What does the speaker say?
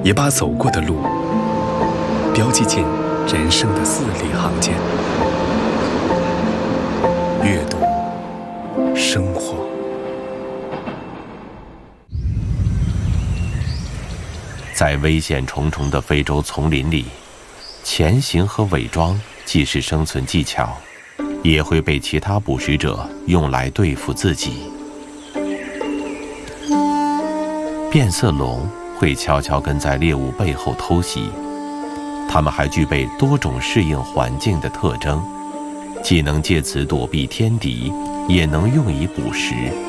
也把走过的路标记进人生的字里行间。阅读，生活。 在危险重重的非洲丛林里，潜行和伪装既是生存技巧，也会被其他捕食者用来对付自己。变色龙会悄悄跟在猎物背后偷袭，它们还具备多种适应环境的特征，既能借此躲避天敌，也能用以捕食。